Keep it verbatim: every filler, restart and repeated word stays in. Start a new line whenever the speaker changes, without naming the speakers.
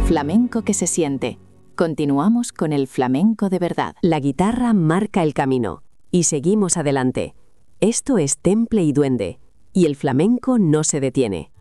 Flamenco que se siente. Continuamos con el flamenco de verdad.
La guitarra marca el camino y seguimos adelante. Esto es Temple y Duende, y el flamenco no se detiene.